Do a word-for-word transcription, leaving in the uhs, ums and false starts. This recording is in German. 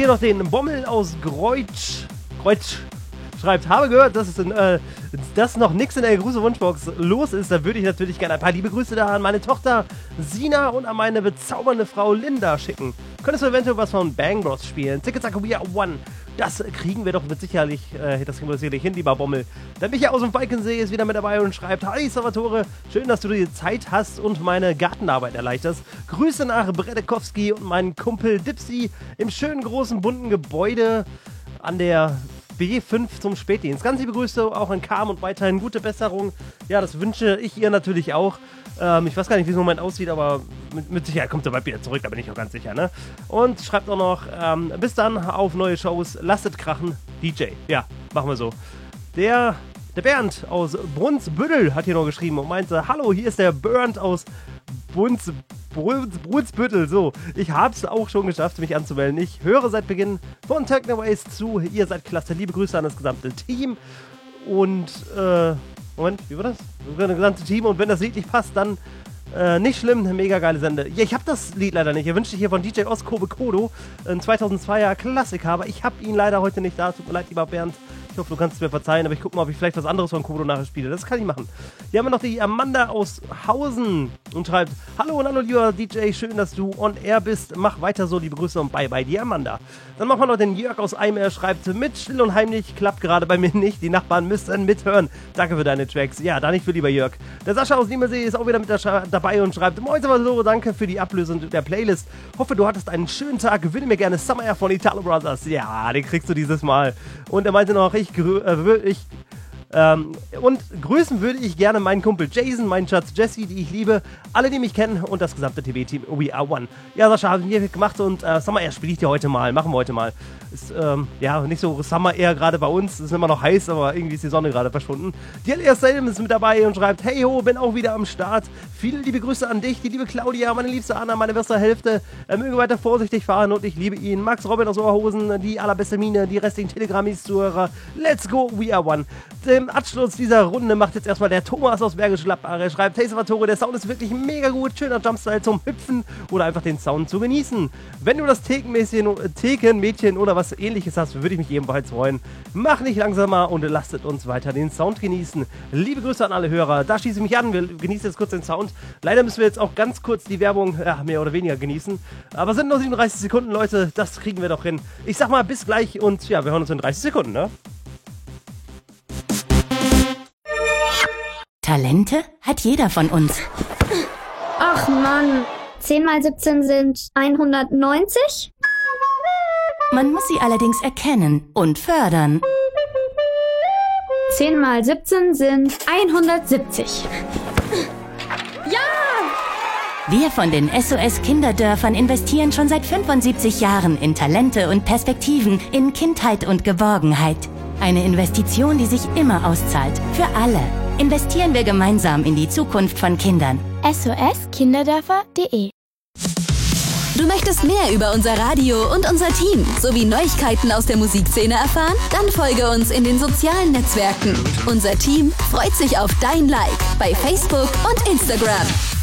hier noch den Bommel aus Greutsch. Greutsch schreibt, habe gehört, dass, es in, äh, dass noch nichts in der Grüße-Wunschbox los ist. Da würde ich natürlich gerne ein paar liebe Grüße da an meine Tochter Sina und an meine bezaubernde Frau Linda schicken. Könntest du eventuell was von Bang Bros spielen? Tickets are we are one. Das kriegen wir doch mit sicherlich, äh, das kriegen wir sicherlich hin, lieber Bommel. Der Micha aus dem Falkensee ist wieder mit dabei und schreibt, hi Salvatore, schön, dass du dir Zeit hast und meine Gartenarbeit erleichterst. Grüße nach Bredekowski und meinen Kumpel Dipsy im schönen großen bunten Gebäude an der B fünf zum Spätdienst. Ganz liebe Grüße auch an Carm und weiterhin gute Besserung. Ja, das wünsche ich ihr natürlich auch. Ähm, ich weiß gar nicht, wie es im Moment aussieht, aber mit, mit Sicherheit kommt er bald wieder zurück, da bin ich auch ganz sicher, ne? Und schreibt auch noch, ähm, bis dann auf neue Shows, lasst krachen, D J. Ja, machen wir so. Der, der Bernd aus Brunsbüttel hat hier noch geschrieben und meinte, hallo, hier ist der Bernd aus Bruns, Bruns, Brunsbüttel. So, ich hab's auch schon geschafft, mich anzumelden. Ich höre seit Beginn von Technoways zu. Ihr seid klasse. Liebe Grüße an das gesamte Team. Und, äh, Moment, wie war das? Das gesamte Team. Und wenn das Lied nicht passt, dann äh, nicht schlimm. Mega geile Sende. Ja, ich hab das Lied leider nicht. Ihr wünscht hier von D J Osko Bekodo ein zweitausendzweier Klassiker, aber ich hab ihn leider heute nicht da. Tut mir leid, lieber Bernd. Ich hoffe, du kannst es mir verzeihen, aber ich gucke mal, ob ich vielleicht was anderes von Kodo nachher spiele. Das kann ich machen. Hier haben wir noch die Amanda aus Hausen und schreibt, hallo und hallo lieber D J, schön, dass du on air bist. Mach weiter so, liebe Grüße und bye bye, die Amanda. Dann machen wir noch den Jörg aus Eimer, schreibt, mit still und heimlich, klappt gerade bei mir nicht. Die Nachbarn müssen mithören. Danke für deine Tracks. Ja, da nicht für lieber Jörg. Der Sascha aus Niemersee ist auch wieder mit dabei und schreibt, moin Salvatore, danke für die Ablösung der Playlist. Hoffe, du hattest einen schönen Tag. Gewinne mir gerne Summer Air von Italo Brothers. Ja, den kriegst du dieses Mal. Und er meinte noch, ich grü- äh, Ich, ähm, und grüßen würde ich gerne meinen Kumpel Jason, meinen Schatz Jesse, die ich liebe, alle, die mich kennen und das gesamte T V-Team We Are One. Ja, Sascha, haben wir gemacht und äh, Summer Air spiele ich dir heute mal, machen wir heute mal. Ist, ähm, ja, nicht so Summer Air gerade bei uns, ist immer noch heiß, aber irgendwie ist die Sonne gerade verschwunden. Die L R Salem ist mit dabei und schreibt, hey ho, bin auch wieder am Start. Viele liebe Grüße an dich, die liebe Claudia, meine liebste Anna, meine beste Hälfte. Er möge weiter vorsichtig fahren und ich liebe ihn. Max Robin aus Oberhosen, die allerbeste Mine, die restlichen Telegram-Zuhörer. Let's go, We Are One. Den Abschluss dieser Runde macht jetzt erstmal der Thomas aus Bergisch Gladbach. Er schreibt, hey Salvatore, der Sound ist wirklich mega gut, schöner Jumpstyle zum Hüpfen oder einfach den Sound zu genießen. Wenn du das Thekenmädchen, Thekenmädchen oder was ähnliches hast, würde ich mich ebenfalls freuen. Mach nicht langsamer und lasst uns weiter den Sound genießen. Liebe Grüße an alle Hörer, da schließe ich mich an, wir genießen jetzt kurz den Sound. Leider müssen wir jetzt auch ganz kurz die Werbung ja, mehr oder weniger genießen. Aber sind nur siebenunddreißig Sekunden, Leute, das kriegen wir doch hin. Ich sag mal bis gleich und ja, wir hören uns in dreißig Sekunden, ne? Talente hat jeder von uns. Ach Mann, zehn mal siebzehn sind hundertneunzig? Man muss sie allerdings erkennen und fördern. zehn mal siebzehn sind hundertsiebzig. Ja! Wir von den S O S Kinderdörfern investieren schon seit fünfundsiebzig Jahren in Talente und Perspektiven, in Kindheit und Geborgenheit. Eine Investition, die sich immer auszahlt. Für alle. Investieren wir gemeinsam in die Zukunft von Kindern. S O S Kinderdörfer punkt de. Du möchtest mehr über unser Radio und unser Team sowie Neuigkeiten aus der Musikszene erfahren? Dann folge uns in den sozialen Netzwerken. Unser Team freut sich auf dein Like bei Facebook und Instagram.